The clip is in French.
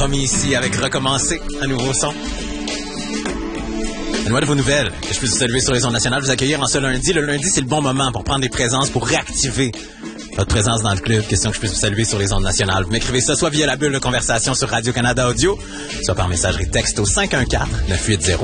Chromie ici avec Recommencer, un nouveau son. Une de vos nouvelles que je peux vous saluer sur les ondes nationales, vous accueillir en ce lundi. Le lundi, c'est le bon moment pour prendre des présences, pour réactiver votre présence dans le club. Question que je puisse vous saluer sur les ondes nationales. Vous m'écrivez ça soit via la bulle de conversation sur Radio-Canada Audio, soit par messagerie texte au 514-980.